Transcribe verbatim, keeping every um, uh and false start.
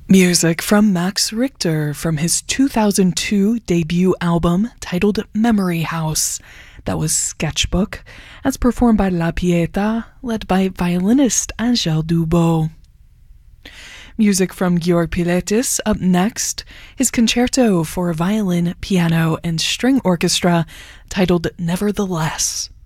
Music from Max Richter from his two thousand two debut album titled Memory House. That was Sketchbook, as performed by La Pieta, led by violinist Angèle Dubot. Music from Georg Piletis up next, his concerto for violin, piano, and string orchestra titled Nevertheless.